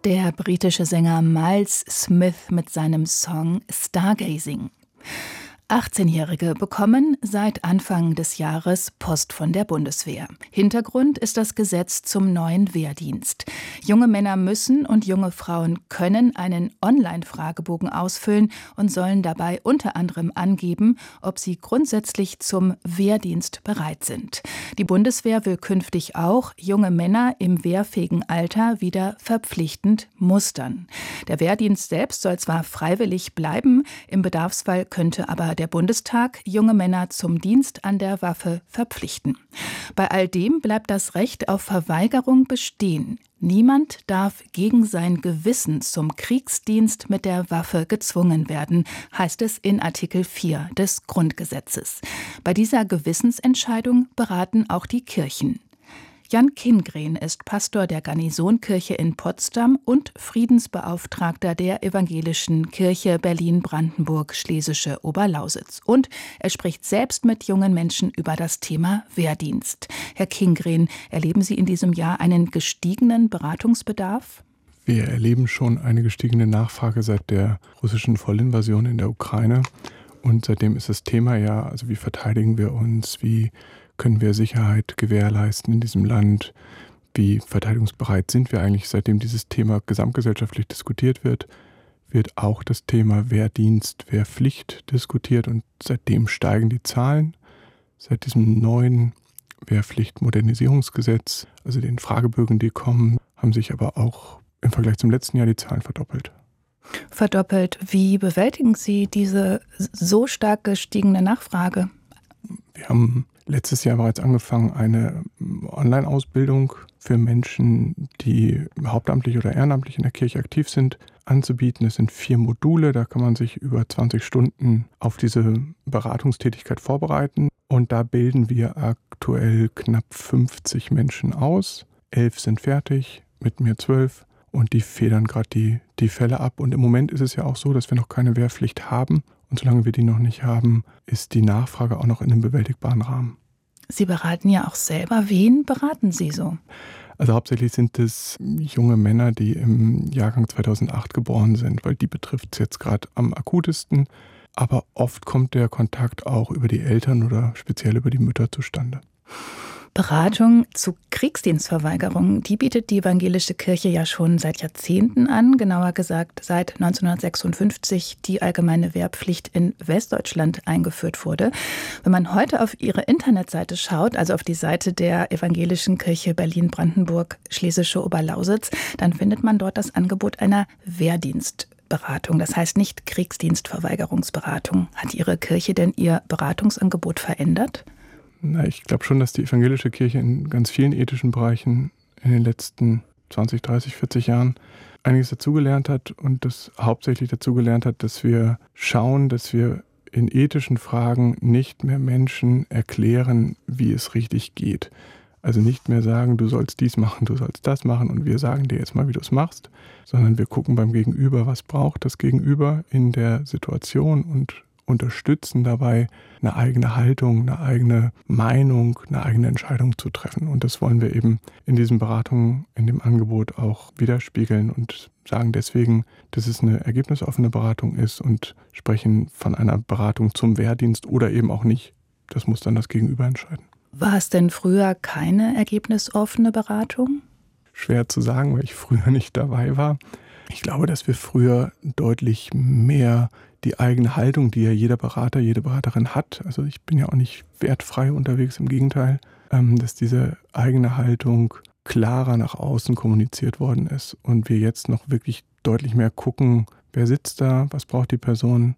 Der britische Sänger Miles Smith mit seinem Song Stargazing. 18-Jährige bekommen seit Anfang des Jahres Post von der Bundeswehr. Hintergrund ist das Gesetz zum neuen Wehrdienst. Junge Männer müssen und junge Frauen können einen Online-Fragebogen ausfüllen und sollen dabei unter anderem angeben, ob sie grundsätzlich zum Wehrdienst bereit sind. Die Bundeswehr will künftig auch junge Männer im wehrfähigen Alter wieder verpflichtend mustern. Der Wehrdienst selbst soll zwar freiwillig bleiben, im Bedarfsfall könnte aber der Bundestag junge Männer zum Dienst an der Waffe verpflichten. Bei all dem bleibt das Recht auf Verweigerung bestehen. Niemand darf gegen sein Gewissen zum Kriegsdienst mit der Waffe gezwungen werden, heißt es in Artikel 4 des Grundgesetzes. Bei dieser Gewissensentscheidung beraten auch die Kirchen. Jan Kindgren ist Pastor der Garnisonkirche in Potsdam und Friedensbeauftragter der Evangelischen Kirche Berlin-Brandenburg-Schlesische Oberlausitz. Und er spricht selbst mit jungen Menschen über das Thema Wehrdienst. Herr Kindgren, erleben Sie in diesem Jahr einen gestiegenen Beratungsbedarf? Wir erleben schon eine gestiegene Nachfrage seit der russischen Vollinvasion in der Ukraine. Und seitdem ist das Thema ja, also wie verteidigen wir uns, wie können wir Sicherheit gewährleisten in diesem Land? Wie verteidigungsbereit sind wir eigentlich? Seitdem dieses Thema gesamtgesellschaftlich diskutiert wird, wird auch das Thema Wehrdienst, Wehrpflicht diskutiert und seitdem steigen die Zahlen. Seit diesem neuen Wehrpflicht-Modernisierungsgesetz, also den Fragebögen, die kommen, haben sich aber auch im Vergleich zum letzten Jahr die Zahlen verdoppelt. Verdoppelt. Wie bewältigen Sie diese so stark gestiegene Nachfrage? Wir haben letztes Jahr bereits angefangen, eine Online-Ausbildung für Menschen, die hauptamtlich oder ehrenamtlich in der Kirche aktiv sind, anzubieten. Es sind 4 Module, da kann man sich über 20 Stunden auf diese Beratungstätigkeit vorbereiten. Und da bilden wir aktuell knapp 50 Menschen aus. 11 sind fertig, mit mir 12. Und die federn gerade die Fälle ab. Und im Moment ist es ja auch so, dass wir noch keine Wehrpflicht haben. Und solange wir die noch nicht haben, ist die Nachfrage auch noch in einem bewältigbaren Rahmen. Sie beraten ja auch selber. Wen beraten Sie so? Also hauptsächlich sind es junge Männer, die im Jahrgang 2008 geboren sind, weil die betrifft es jetzt gerade am akutesten. Aber oft kommt der Kontakt auch über die Eltern oder speziell über die Mütter zustande. Beratung zu Kriegsdienstverweigerung, die bietet die evangelische Kirche ja schon seit Jahrzehnten an, genauer gesagt seit 1956 die allgemeine Wehrpflicht in Westdeutschland eingeführt wurde. Wenn man heute auf ihre Internetseite schaut, also auf die Seite der evangelischen Kirche Berlin-Brandenburg-Schlesische Oberlausitz, dann findet man dort das Angebot einer Wehrdienstberatung, das heißt nicht Kriegsdienstverweigerungsberatung. Hat Ihre Kirche denn ihr Beratungsangebot verändert? Na, ich glaube schon, dass die evangelische Kirche in ganz vielen ethischen Bereichen in den letzten 20, 30, 40 Jahren einiges dazugelernt hat und das hauptsächlich dazugelernt hat, dass wir schauen, dass wir in ethischen Fragen nicht mehr Menschen erklären, wie es richtig geht. Also nicht mehr sagen, du sollst dies machen, du sollst das machen und wir sagen dir jetzt mal, wie du es machst, sondern wir gucken beim Gegenüber, was braucht das Gegenüber in der Situation und unterstützen dabei, eine eigene Haltung, eine eigene Meinung, eine eigene Entscheidung zu treffen. Und das wollen wir eben in diesen Beratungen, in dem Angebot auch widerspiegeln und sagen deswegen, dass es eine ergebnisoffene Beratung ist und sprechen von einer Beratung zum Wehrdienst oder eben auch nicht. Das muss dann das Gegenüber entscheiden. War es denn früher keine ergebnisoffene Beratung? Schwer zu sagen, weil ich früher nicht dabei war. Ich glaube, dass wir früher deutlich mehr die eigene Haltung, die ja jeder Berater, jede Beraterin hat, also ich bin ja auch nicht wertfrei unterwegs, im Gegenteil, dass diese eigene Haltung klarer nach außen kommuniziert worden ist und wir jetzt noch wirklich deutlich mehr gucken, wer sitzt da, was braucht die Person,